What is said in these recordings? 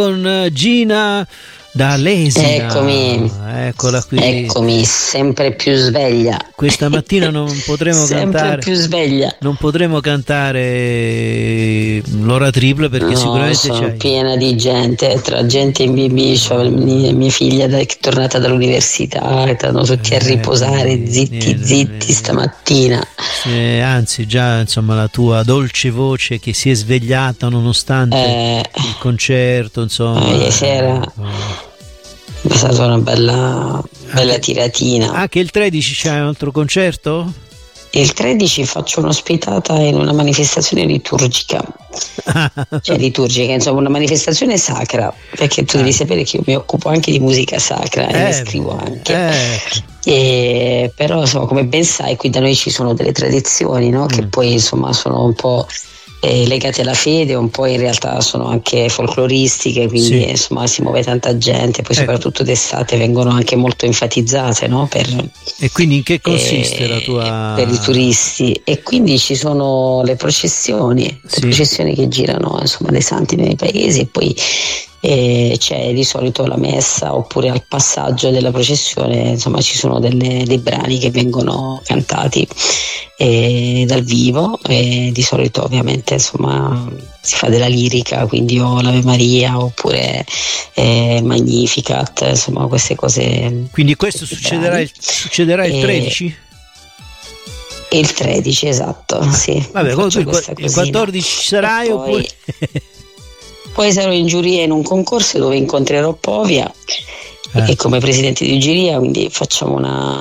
Con Gina D'Alesina. Eccomi. Eccola qui. Eccomi, sempre più sveglia. Questa mattina non potremo sempre cantare. Più sveglia. Non potremo cantare l'ora tripla perché sicuramente sono c'hai. piena di gente, tra gente in BB, c'ho mia figlia che è tornata dall'università, che stanno tutti a riposare, zitti stamattina. Anzi, già insomma la tua dolce voce che si è svegliata nonostante il concerto, insomma. Ieri sera è stata una bella tiratina. Anche il 13 c'è un altro concerto? Il 13 faccio un'ospitata in una manifestazione liturgica. Cioè liturgica, insomma una manifestazione sacra, perché tu devi sapere che io mi occupo anche di musica sacra e ne scrivo anche. Però insomma, come ben sai, qui da noi ci sono delle tradizioni, no? Che poi insomma sono un po' legate alla fede, un po' in realtà sono anche folcloristiche, quindi insomma si muove tanta gente, poi soprattutto d'estate vengono anche molto enfatizzate, no? E quindi in che consiste la tua... per i turisti, e quindi ci sono le processioni che girano insomma dei santi nei paesi, e poi c'è di solito la messa, oppure al passaggio della processione insomma ci sono dei brani che vengono cantati dal vivo, e di solito ovviamente insomma si fa della lirica, quindi o l'Ave Maria oppure Magnificat, insomma queste cose. Quindi questo succederà il 13? Il 13, esatto, sì. Vabbè, il 14 ci sarai oppure... Poi sarò in giuria in un concorso dove incontrerò Povia e come presidente di giuria, quindi facciamo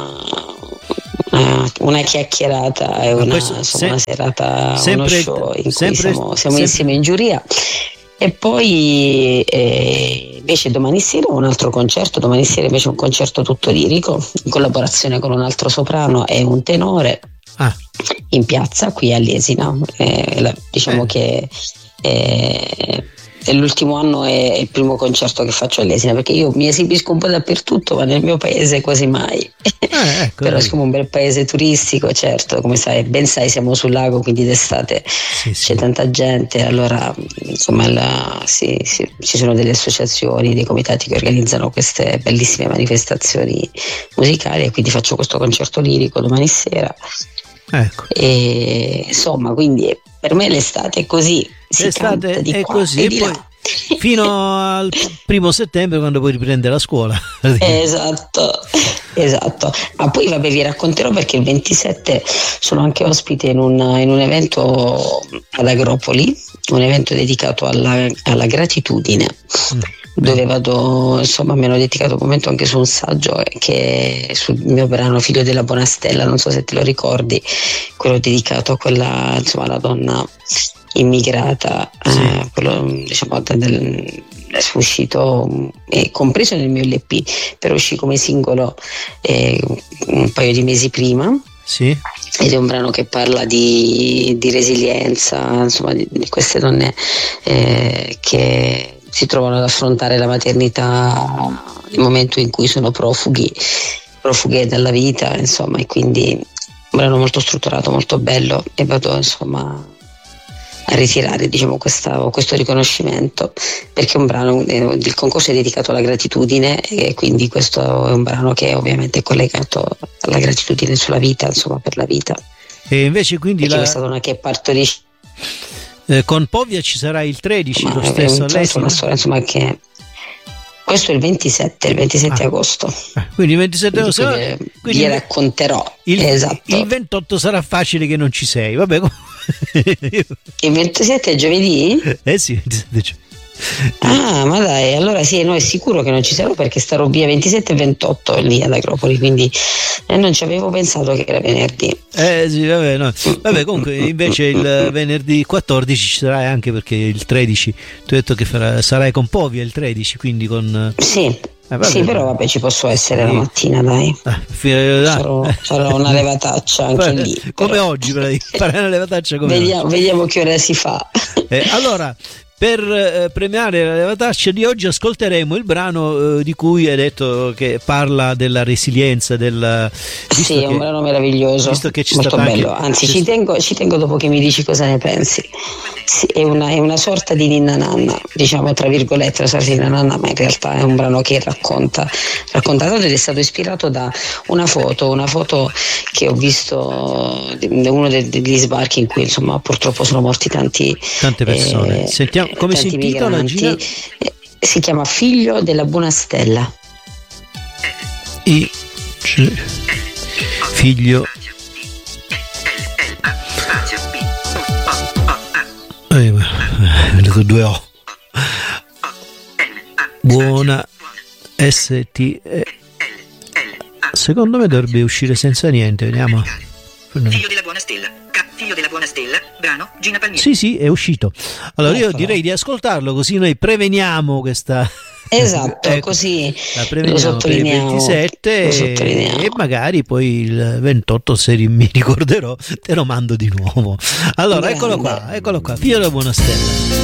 una chiacchierata e una serata, uno show in cui siamo insieme in giuria. E poi invece domani sera un altro concerto, invece un concerto tutto lirico in collaborazione con un altro soprano e un tenore in piazza qui a Lesina. Diciamo che l'ultimo anno è il primo concerto che faccio a Lesina, perché io mi esibisco un po' dappertutto, ma nel mio paese quasi mai. Però siamo un bel paese turistico, certo, come ben sai siamo sul lago, quindi d'estate c'è tanta gente, allora insomma ci sono delle associazioni, dei comitati che organizzano queste bellissime manifestazioni musicali, e quindi faccio questo concerto lirico domani sera. E insomma, quindi per me l'estate è così, l'estate è qua, così, e poi fino al 1 settembre, quando poi riprende la scuola. Esatto. Ma poi vi racconterò, perché il 27 sono anche ospite in un evento ad Agropoli, un evento dedicato alla gratitudine, dove vado, insomma mi hanno dedicato un momento anche su un saggio che è sul mio brano Figlio della Bonastella, non so se te lo ricordi, quello dedicato a quella, insomma, alla donna immigrata, quello diciamo è uscito, è compreso nel mio LP, però uscì come singolo un paio di mesi prima. Ed è un brano che parla di resilienza, insomma di queste donne che si trovano ad affrontare la maternità nel momento in cui sono profughe dalla vita, insomma, e quindi un brano molto strutturato, molto bello, e vado insomma a ritirare, diciamo, questo riconoscimento, perché è un brano, il concorso è dedicato alla gratitudine, e quindi questo è un brano che ovviamente è collegato alla gratitudine sulla vita, insomma, per la vita. E invece quindi questa donna che partorisce con Povia ci sarà il 13, lo stesso a Lesina? Una storia, insomma, che questo è il 27 agosto. Quindi il 27 agosto. Vi racconterò. Esatto. Il 28 sarà facile che non ci sei, vabbè. Il 27 è giovedì? Sì, 27 ma dai, allora sì, no, è sicuro che non ci sarò, perché starò via 27 e 28 lì ad Agropoli, quindi non ci avevo pensato che era venerdì. Sì, vabbè, no. Vabbè, comunque invece il venerdì 14 ci sarai, anche perché il 13 tu hai detto che sarai con Povia il 13, quindi con... Sì, però vabbè, ci posso essere la mattina, dai. Farò una levataccia anche lì. Come oggi, farai una levataccia come vediamo che ora si fa. Allora, per premiare la levataccia di oggi ascolteremo il brano di cui hai detto che parla della resilienza sì, è un brano meraviglioso, visto che ci molto bello, anche, anzi ci tengo dopo che mi dici cosa ne pensi. Sì, è una sorta di ninna nanna, diciamo tra virgolette, una sorta di ninna nanna, ma in realtà è un brano che racconta ed è stato ispirato da una foto che ho visto in uno degli sbarchi in cui insomma purtroppo sono morti tante persone. Sentiamo come si intitola, Gina? Si chiama Figlio della buona stella. Figlio vedo 2 O. Buona ST. Secondo me dovrebbe uscire senza niente, vediamo. Figlio della buona stella, brano Gina Palmieri. Sì, è uscito. Allora io direi di ascoltarlo, così noi preveniamo questa. Esatto, ecco, così la preveniamo per il 27 e magari poi il 28, se mi ricorderò, te lo mando di nuovo. Allora, eccolo qua, Figlio della buona stella.